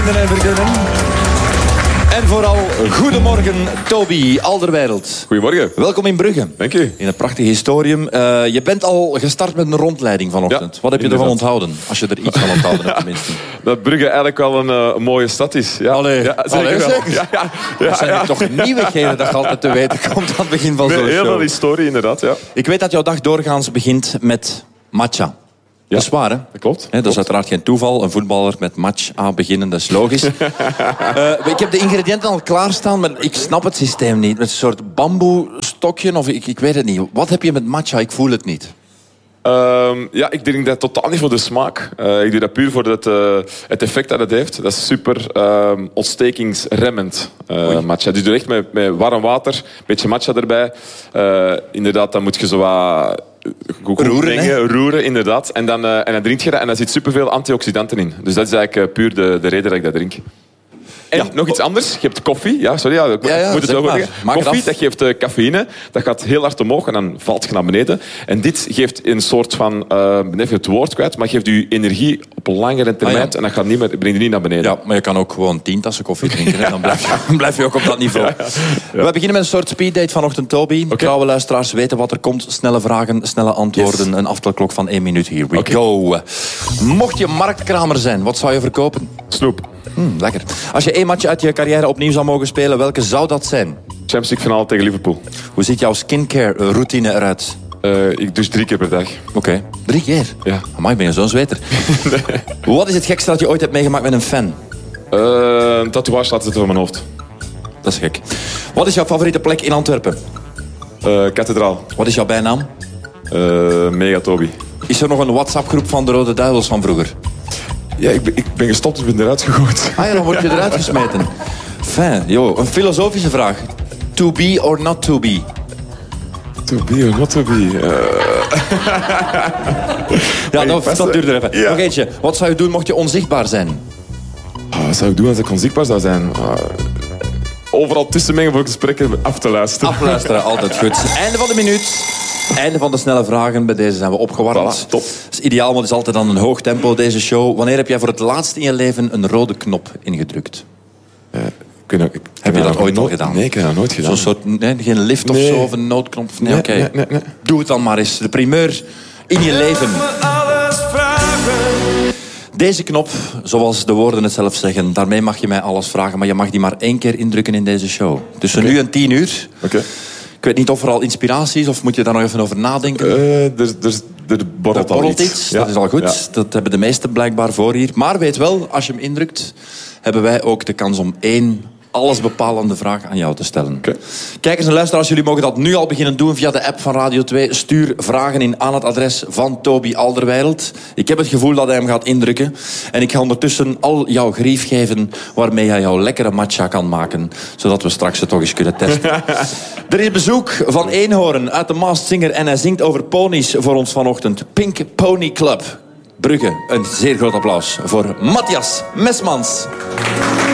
vrienden en vriendinnen. En vooral, goedemorgen, Toby Alderweireld. Goedemorgen. Welkom in Brugge. Dank u. In het prachtige historium. Je bent al gestart met een rondleiding vanochtend. Ja, wat heb je ervan inderdaad. onthouden? Als je er iets van onthouden hebt, tenminste. Dat Brugge eigenlijk wel een mooie stad is. Ja. Allee, ja, zeker allee, wel. zeg. Ja. Dat zijn toch nieuwigheden dat je altijd te weten komt aan het begin van zo'n Heel show. veel historie, inderdaad. Ja. Ik weet dat jouw dag doorgaans begint met matcha. Ja, dat is waar, hè? dat klopt. Dat is uiteraard geen toeval. Een voetballer met match A beginnen, dat is logisch. Ik heb de ingrediënten al klaarstaan, maar ik snap het systeem niet. Met een soort bamboestokje, of ik weet het niet. Wat heb je met matcha? Ik voel het niet. Ja, ik drink dat totaal niet voor de smaak. Ik doe dat puur voor het effect dat het heeft. Dat is super ontstekingsremmend, matcha. Dus doe echt met warm water, een beetje matcha erbij. Inderdaad, dan moet je zo wat... roeren, inderdaad. En dan drink je dat en daar zit superveel antioxidanten in. Dus dat is eigenlijk puur de reden dat ik dat drink. En nog iets anders. Je hebt koffie. Ja, sorry, ik moet het ook zeggen. Koffie, dat geeft cafeïne. Dat gaat heel hard omhoog en dan valt je naar beneden. En dit geeft een soort van... even het woord kwijt, maar geeft je energie op langere termijn. En dat gaat niet meer, brengt je niet naar beneden. Ja, maar je kan ook gewoon 10 tassen koffie drinken. Hè? Dan blijf je ook op dat niveau. Ja. We beginnen met een soort speeddate vanochtend, Toby. Okay. Trouwe luisteraars weten wat er komt. Snelle vragen, snelle antwoorden. Yes. Een aftelklok van 1 minuut. Here we go. Mocht je marktkramer zijn, wat zou je verkopen? Snoep. Lekker. Als je 1 match uit je carrière opnieuw zou mogen spelen, welke zou dat zijn? Champions League finale tegen Liverpool. Hoe ziet jouw skincare routine eruit? Ik douche 3 keer per dag. Oké. 3 keer? Ja. Amai, ben je zo'n zweter. Nee. Wat is het gekste dat je ooit hebt meegemaakt met een fan? Een tatoeage laten zitten van mijn hoofd. Dat is gek. Wat is jouw favoriete plek in Antwerpen? Kathedraal. Wat is jouw bijnaam? Mega Toby. Is er nog een WhatsApp-groep van de Rode Duivels van vroeger? Ja, ik ben gestopt, dus ben eruit gegooid. Ah ja, dan word je eruit gesmeten. Fijn, joh. Een filosofische vraag. To be or not to be? To be or not to be? Ja, dat duurde even. Ja. Nog eentje. Wat zou je doen mocht je onzichtbaar zijn? Wat zou ik doen als ik onzichtbaar zou zijn? Overal tussenmengen voor gesprekken af te luisteren. Afluisteren, altijd goed. Einde van de minuut. Einde van de snelle vragen. Bij deze zijn we opgewarmd. Voilà, top. Dat is ideaal, want het is altijd aan een hoog tempo, deze show. Wanneer heb jij voor het laatst in je leven een rode knop ingedrukt? Heb je dat ooit al gedaan? Nee, ik heb dat nooit gedaan. Zo'n soort, geen lift of zo, of een noodknop? Nee, oké. Nee. Doe het dan maar eens. De primeur in je leven. Deze knop, zoals de woorden het zelf zeggen, daarmee mag je mij alles vragen, maar je mag die maar 1 keer indrukken in deze show. Tussen nu en 10 uur. Oké. Ik weet niet of er al inspiratie is, of moet je daar nog even over nadenken? Er borrelt iets. Ja. Dat is al goed. Ja. Dat hebben de meesten blijkbaar voor hier. Maar weet wel, als je hem indrukt, hebben wij ook de kans om 1 allesbepalende vraag aan jou te stellen. Okay. Kijkers en luisteraars, jullie mogen dat nu al beginnen doen via de app van Radio 2. Stuur vragen in aan het adres van Toby Alderweireld. Ik heb het gevoel dat hij hem gaat indrukken. En ik ga ondertussen al jouw grief geven waarmee hij jouw lekkere matcha kan maken. Zodat we straks het toch eens kunnen testen. Er is bezoek van Eenhoorn uit de Masked Singer en hij zingt over ponies voor ons vanochtend. Pink Pony Club. Brugge, een zeer groot applaus voor Matthias Mesmans.